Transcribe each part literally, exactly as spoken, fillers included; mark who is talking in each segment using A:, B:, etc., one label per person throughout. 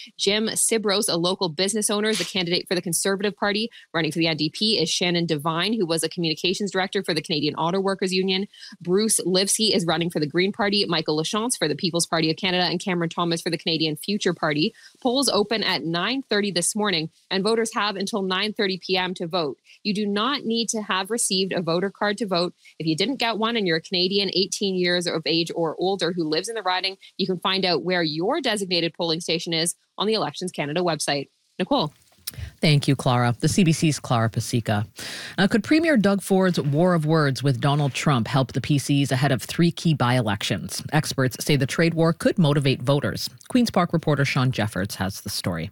A: Jim Sibros, a local business owner, is the candidate for the Conservative Party. Running for the N D P is Shannon Devine, who was a communications director for the Canadian Auto Workers Union. Bruce Livsky is running for the Green Party. Michael Lachance for the People's Party of Canada, and Cameron Thomas for the Canadian Future Party. Polls open at nine thirty this morning, and voters have until nine thirty p.m. to vote. You do not need to have received a voter card to vote. If you didn't get one and you're a Canadian eighteen years of age or older who lives in the riding, you can find out where your designated polling station is on the Elections Canada website. Nicole.
B: Thank you, Clara. The C B C's Clara Pasica. Uh, could Premier Doug Ford's war of words with Donald Trump help the P Cs ahead of three key by-elections? Experts say the trade war could motivate voters. Queen's Park reporter Sean Jeffords has the story.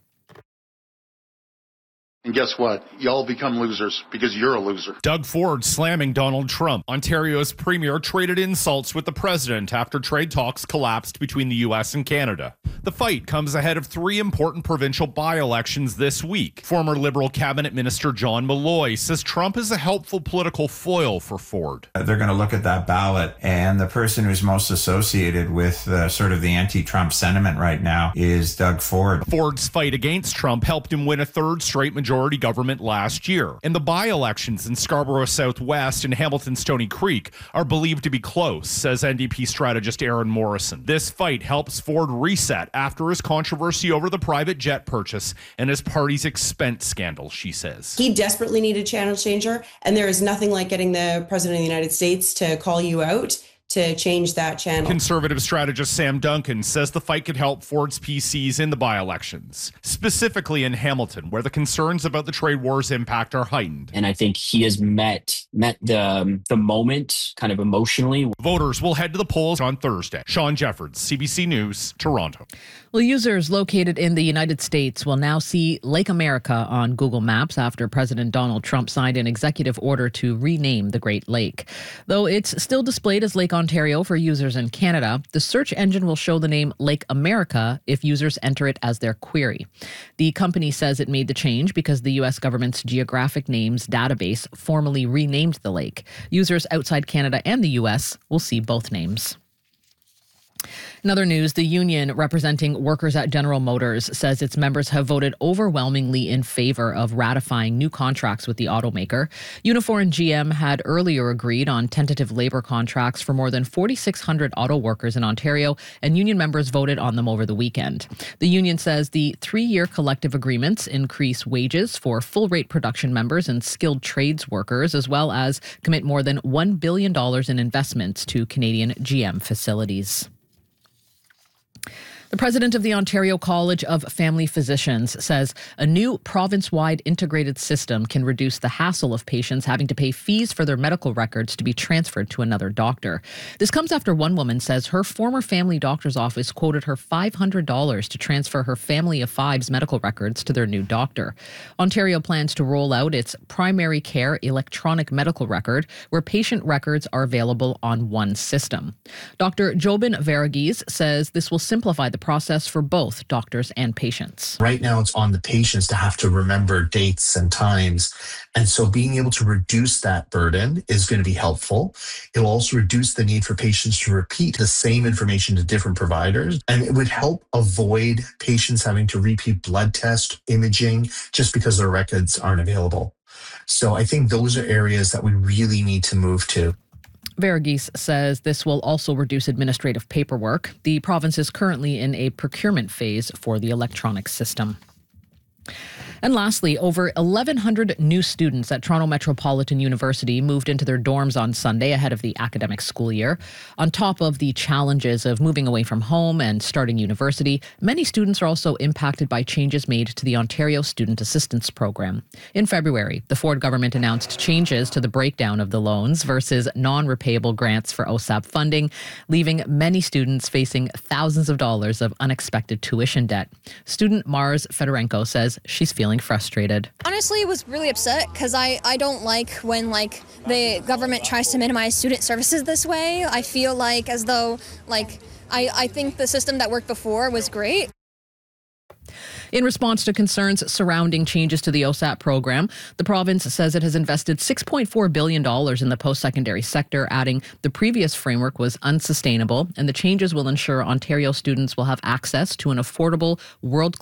C: And guess what? Y'all become losers because you're a loser.
D: Doug Ford slamming Donald Trump. Ontario's premier traded insults with the president after trade talks collapsed between the U S and Canada. The fight comes ahead of three important provincial by-elections this week. Former Liberal cabinet minister John Malloy says Trump is a helpful political foil for Ford.
E: They're going to look at that ballot, and the person who's most associated with uh, sort of the anti-Trump sentiment right now is Doug Ford.
D: Ford's fight against Trump helped him win a third straight majority Majority government last year. And the by-elections in Scarborough Southwest and Hamilton Stony Creek are believed to be close, says N D P strategist Aaron Morrison. This fight helps Ford reset after his controversy over the private jet purchase and his party's expense scandal, she says.
F: He desperately needed a channel changer, and there is nothing like getting the President of the United States to call you out to change that channel.
D: Conservative strategist Sam Duncan says the fight could help Ford's P Cs in the by-elections, specifically in Hamilton, where the concerns about the trade war's impact are heightened.
G: And I think he has met met the, um, the moment kind of emotionally.
D: Voters will head to the polls on Thursday. Sean Jeffords, C B C News, Toronto.
B: Well, users located in the United States will now see Lake America on Google Maps after President Donald Trump signed an executive order to rename the Great Lake. Though it's still displayed as Lake Ontario for users in Canada, the search engine will show the name Lake America if users enter it as their query. The company says it made the change because the U S government's geographic names database formally renamed the lake. Users outside Canada and the U S will see both names. In other news, the union representing workers at General Motors says its members have voted overwhelmingly in favor of ratifying new contracts with the automaker. Unifor and G M had earlier agreed on tentative labor contracts for more than forty-six hundred auto workers in Ontario, and union members voted on them over the weekend. The union says the three-year collective agreements increase wages for full-rate production members and skilled trades workers, as well as commit more than one billion dollars in investments to Canadian G M facilities. The president of the Ontario College of Family Physicians says a new province-wide integrated system can reduce the hassle of patients having to pay fees for their medical records to be transferred to another doctor. This comes after one woman says her former family doctor's office quoted her five hundred dollars to transfer her family of five's medical records to their new doctor. Ontario plans to roll out its primary care electronic medical record, where patient records are available on one system. Doctor Jobin Varagese says this will simplify the process for both doctors and patients.
H: Right now, it's on the patients to have to remember dates and times. And so being able to reduce that burden is going to be helpful. It'll also reduce the need for patients to repeat the same information to different providers. And it would help avoid patients having to repeat blood test, imaging, just because their records aren't available. So I think those are areas that we really need to move to.
B: Varagese says this will also reduce administrative paperwork. The province is currently in a procurement phase for the electronic system. And lastly, over eleven hundred new students at Toronto Metropolitan University moved into their dorms on Sunday ahead of the academic school year. On top of the challenges of moving away from home and starting university, many students are also impacted by changes made to the Ontario Student Assistance Program. In February, the Ford government announced changes to the breakdown of the loans versus non-repayable grants for O S A P funding, leaving many students facing thousands of dollars of unexpected tuition debt. Student Mars Fedorenko says she's feeling frustrated.
I: Honestly, I was really upset because I, I don't like when like the government tries to minimize student services this way. I feel like as though like I, I think the system that worked before was great.
B: In response to concerns surrounding changes to the O S A P program, the province says it has invested six point four billion dollars in the post-secondary sector, adding the previous framework was unsustainable and the changes will ensure Ontario students will have access to an affordable, world